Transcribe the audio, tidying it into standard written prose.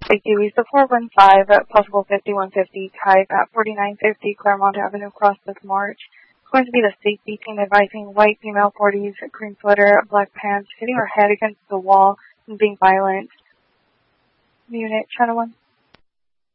Lake Dewey, the 415 at possible 5150 type at 4950 Claremont Avenue, cross this March. It's going to be the safety team advising white female 40s, green sweater, black pants, hitting her head against the wall and being violent. Unit, Channel 1.